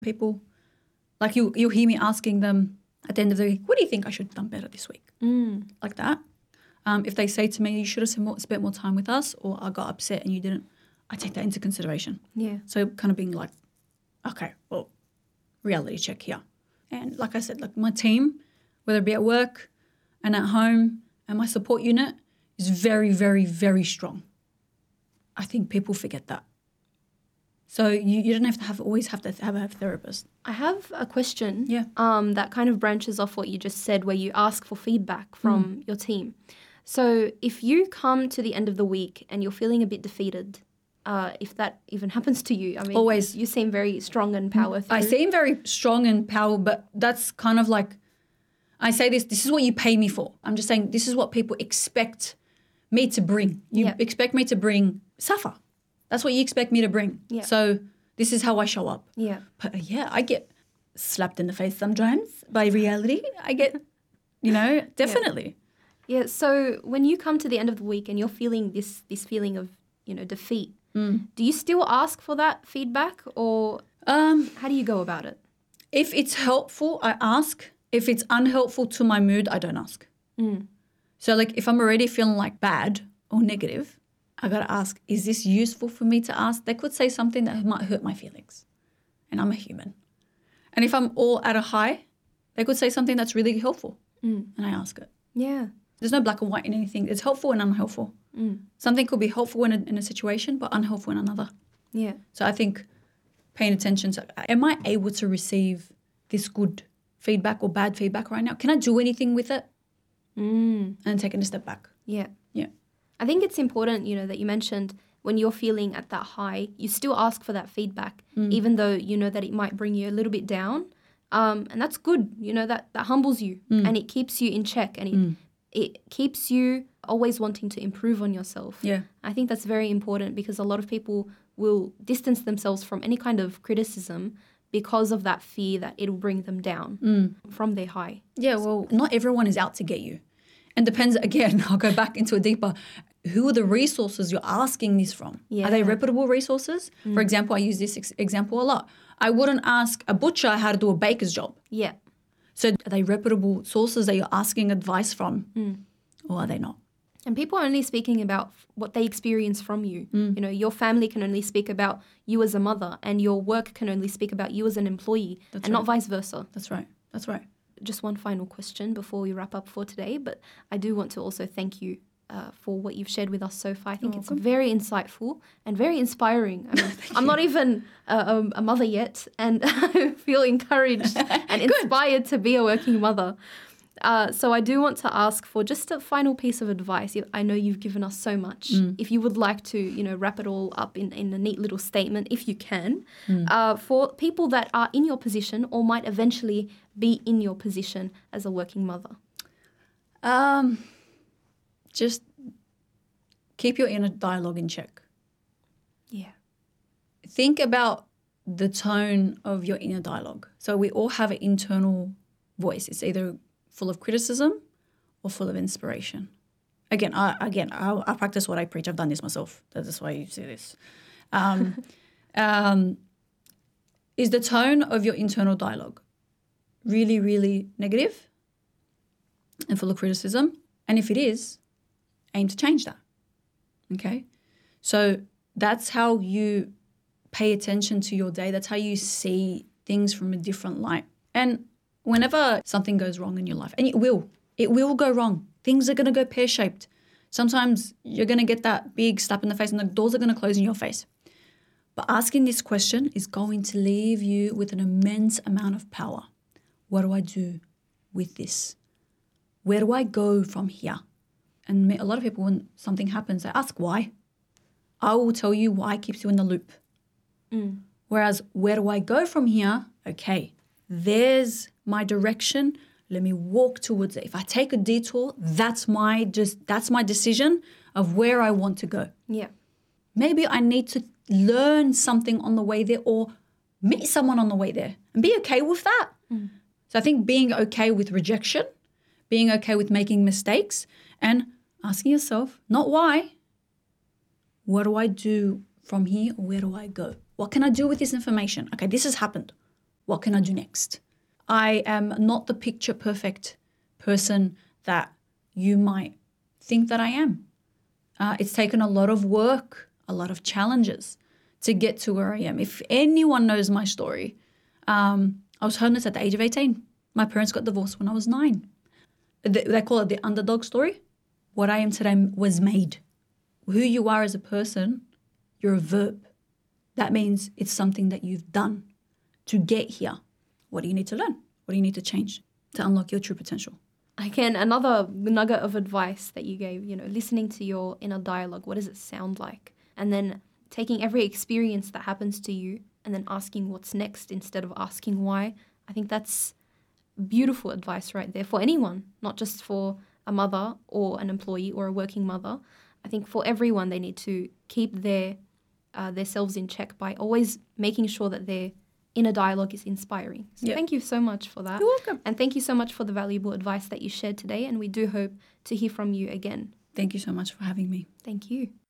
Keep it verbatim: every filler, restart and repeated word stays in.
people. Like you, you'll hear me asking them at the end of the week, what do you think I should have done better this week? Mm. Like that. Um, if they say to me, you should have spent more, spent more time with us, or I got upset and you didn't, I take that into consideration. Yeah. So kind of being like, okay, well, reality check here. And like I said, like my team, whether it be at work and at home, and my support unit is very, very, very strong. I think people forget that. So you, you don't have to have always have to have a therapist. I have a question Yeah. um, that kind of branches off what you just said, where you ask for feedback from Mm. your team. So if you come to the end of the week and you're feeling a bit defeated, uh, if that even happens to you, I mean, Always. you seem very strong and power through. I seem very strong and power, but that's kind of like, I say this, this is what you pay me for. I'm just saying this is what people expect me to bring. You Yeah. expect me to bring Safa. That's what you expect me to bring. Yeah. So this is how I show up. Yeah. But uh, yeah, I get slapped in the face sometimes by reality. I get, you know, definitely. Yeah. So when you come to the end of the week and you're feeling this this feeling of, you know, defeat, Mm. do you still ask for that feedback, or Um, how do you go about it? if it's helpful, I ask. If it's unhelpful to my mood, I don't ask. Mm. So like if I'm already feeling like bad or negative, I got to ask, is this useful for me to ask? They could say something that might hurt my feelings, and I'm a human. And if I'm all at a high, they could say something that's really helpful, Mm. and I ask it. Yeah. There's no black and white in anything. It's helpful and unhelpful. Mm. Something could be helpful in a, in a situation, but unhelpful in another. Yeah. So I think paying attention to, am I able to receive this good feedback or bad feedback right now? Can I do anything with it? Mm. And taking a step back. Yeah. Yeah. I think it's important, you know, that you mentioned when you're feeling at that high, you still ask for that feedback, Mm. even though you know that it might bring you a little bit down. Um, and that's good, you know, that, that humbles you Mm. and it keeps you in check, and it, Mm. it keeps you always wanting to improve on yourself. Yeah. I think that's very important, because a lot of people will distance themselves from any kind of criticism because of that fear that it'll bring them down Mm. from their high. Yeah, well, not everyone is out to get you. And depends, again, I'll go back into a deeper, who are the resources you're asking this from? Yeah. Are they reputable resources? Mm. For example, I use this ex- example a lot. I wouldn't ask a butcher how to do a baker's job. Yeah. So are they reputable sources that you're asking advice from? Mm. Or are they not? And people are only speaking about f- what they experience from you. Mm. You know, your family can only speak about you as a mother, and your work can only speak about you as an employee, That's and not right. vice versa. That's right. That's right. Just one final question before we wrap up for today, but I do want to also thank you uh, for what you've shared with us so far. I think You're it's welcome. very insightful and very inspiring. I mean, I'm not even a, a, a mother yet, and I feel encouraged and inspired to be a working mother. Uh, so I do want to ask for just a final piece of advice. You- I know you've given us so much. Mm. If you would like to, you know, wrap it all up in, in a neat little statement, if you can, Mm. uh, for people that are in your position or might eventually be in your position as a working mother. Um, just keep your inner dialogue in check. Yeah. Think about the tone of your inner dialogue. So we all have an internal voice. It's either full of criticism or full of inspiration. Again, I, again, I, I practice what I preach. I've done this myself. That's why you see this. Um, um, is the tone of your internal dialogue really, really negative and full of criticism? And if it is, aim to change that. Okay? So that's how you pay attention to your day. That's how you see things from a different light. And whenever something goes wrong in your life, and it will, it will go wrong. Things are going to go pear-shaped. Sometimes you're going to get that big slap in the face and the doors are going to close in your face. But asking this question is going to leave you with an immense amount of power. What do I do with this? Where do I go from here? And a lot of people, when something happens, they ask why. I will tell you why keeps you in the loop. Mm. Whereas, where do I go from here? Okay, there's my direction. Let me walk towards it. If I take a detour, that's my just that's my decision of where I want to go. Yeah. Maybe I need to learn something on the way there or meet someone on the way there and be okay with that. Mm. So I think being okay with rejection, being okay with making mistakes, and asking yourself, not why, what do I do from here or where do I go? What can I do with this information? Okay, this has happened. What can I do next? I am not the picture perfect person that you might think that I am. Uh, it's taken a lot of work, a lot of challenges to get to where I am. If anyone knows my story, um, I was homeless at the age of eighteen. My parents got divorced when I was nine. They, they call it the underdog story. What I am today was made. Who you are as a person, you're a verb. That means it's something that you've done to get here. What do you need to learn? What do you need to change to unlock your true potential? Again, another nugget of advice that you gave, you know, listening to your inner dialogue. What does it sound like? And then taking every experience that happens to you and then asking what's next instead of asking why. I think that's beautiful advice right there for anyone, not just for a mother or an employee or a working mother. I think for everyone, they need to keep their uh, themselves in check by always making sure that their inner dialogue is inspiring. So Yeah. thank you so much for that. You're welcome. And thank you so much for the valuable advice that you shared today. And we do hope to hear from you again. Thank you so much for having me. Thank you.